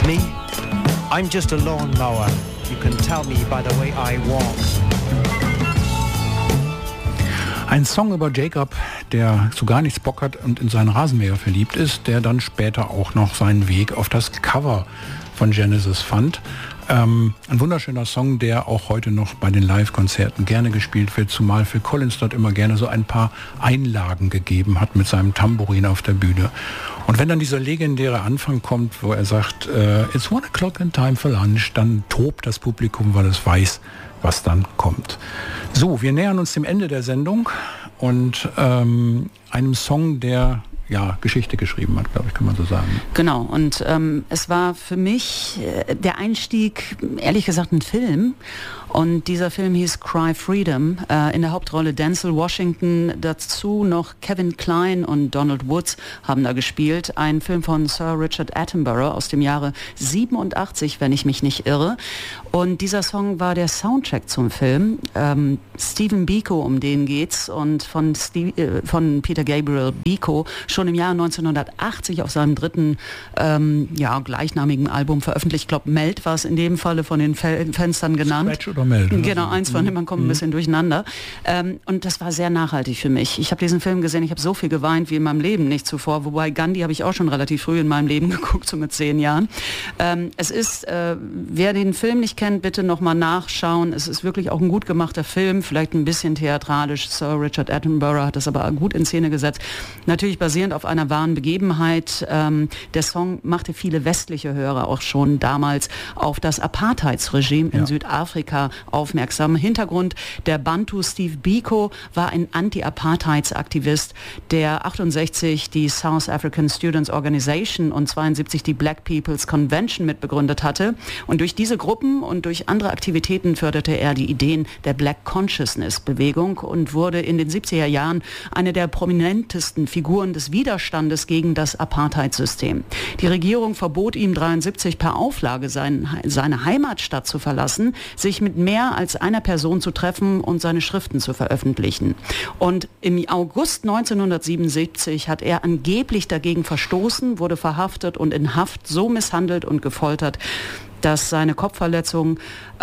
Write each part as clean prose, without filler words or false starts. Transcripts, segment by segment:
Me, I'm just a lawnmower. You can tell me by the way I walk. Ein Song über Jacob, der zu gar nichts Bock hat und in seinen Rasenmäher verliebt ist, der dann später auch noch seinen Weg auf das Cover von Genesis fand. Ein wunderschöner Song, der auch heute noch bei den Live-Konzerten gerne gespielt wird, zumal Phil Collins dort immer gerne so ein paar Einlagen gegeben hat mit seinem Tambourin auf der Bühne. Und wenn dann dieser legendäre Anfang kommt, wo er sagt, it's 1 o'clock and time for lunch, dann tobt das Publikum, weil es weiß, was dann kommt. So, wir nähern uns dem Ende der Sendung und einem Song, der Geschichte geschrieben hat, glaube ich, kann man so sagen. Genau, und es war für mich der Einstieg, ehrlich gesagt, ein Film. Und dieser Film hieß Cry Freedom, in der Hauptrolle Denzel Washington, dazu noch Kevin Kline und Donald Woods haben da gespielt. Ein Film von Sir Richard Attenborough aus dem Jahre 87, wenn ich mich nicht irre. Und dieser Song war der Soundtrack zum Film. Stephen Biko, um den geht's, und von Peter Gabriel Biko, schon im Jahr 1980 auf seinem dritten gleichnamigen Album veröffentlicht. Ich glaube, Melt war es in dem Falle von den Fans dann genannt. Scratch oder Melt? Genau, eins von denen, man kommt ein bisschen durcheinander. Und das war sehr nachhaltig für mich. Ich habe diesen Film gesehen, ich habe so viel geweint wie in meinem Leben nicht zuvor. Wobei Gandhi habe ich auch schon relativ früh in meinem Leben geguckt, so mit 10 Jahren. Es ist, wer den Film nicht kennt, bitte nochmal nachschauen. Es ist wirklich auch ein gut gemachter Film, vielleicht ein bisschen theatralisch. Sir Richard Attenborough hat das aber gut in Szene gesetzt. Natürlich basierend auf einer wahren Begebenheit. Der Song machte viele westliche Hörer auch schon damals auf das Apartheidsregime in Südafrika aufmerksam. Hintergrund: der Bantu Steve Biko war ein Anti-Apartheidsaktivist, der 68 die South African Students Organization und 72 die Black People's Convention mitbegründet hatte. Und durch diese Gruppen und durch andere Aktivitäten förderte er die Ideen der Black Consciousness Bewegung und wurde in den 70er Jahren eine der prominentesten Figuren des Widerstandes gegen das Apartheidssystem. Die Regierung verbot ihm 73 per Auflage seine Heimatstadt zu verlassen, sich mit mehr als einer Person zu treffen und seine Schriften zu veröffentlichen. Und im August 1977 hat er angeblich dagegen verstoßen, wurde verhaftet und in Haft so misshandelt und gefoltert, dass seine Kopfverletzungen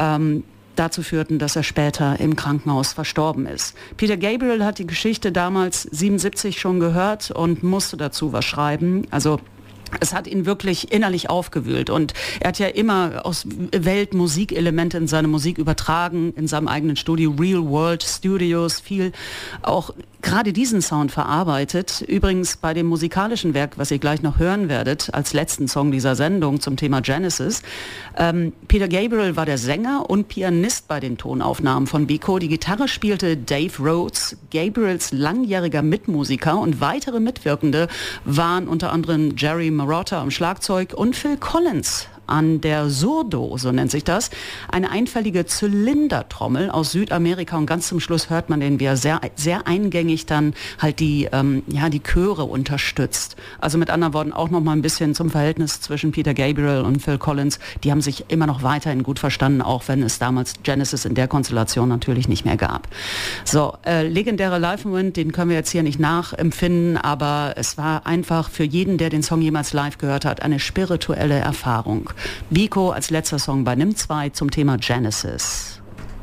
dazu führten, dass er später im Krankenhaus verstorben ist. Peter Gabriel hat die Geschichte damals 77 schon gehört und musste dazu was schreiben. Also es hat ihn wirklich innerlich aufgewühlt und er hat ja immer aus Weltmusikelemente in seine Musik übertragen, in seinem eigenen Studio, Real World Studios, viel auch gerade diesen Sound verarbeitet. Übrigens bei dem musikalischen Werk, was ihr gleich noch hören werdet, als letzten Song dieser Sendung zum Thema Genesis. Peter Gabriel war der Sänger und Pianist bei den Tonaufnahmen von Biko. Die Gitarre spielte Dave Rhodes, Gabriels langjähriger Mitmusiker, und weitere Mitwirkende waren unter anderem Jerry Marotta am Schlagzeug und Phil Collins an der Surdo, so nennt sich das, eine einfällige Zylindertrommel aus Südamerika, und ganz zum Schluss hört man den, wie er sehr, sehr eingängig dann halt die Chöre unterstützt. Also mit anderen Worten auch noch mal ein bisschen zum Verhältnis zwischen Peter Gabriel und Phil Collins. Die haben sich immer noch weiterhin gut verstanden, auch wenn es damals Genesis in der Konstellation natürlich nicht mehr gab. So, legendärer Live-Moment, den können wir jetzt hier nicht nachempfinden, aber es war einfach für jeden, der den Song jemals live gehört hat, eine spirituelle Erfahrung. Biko als letzter Song bei NIM 2 zum Thema Genesis.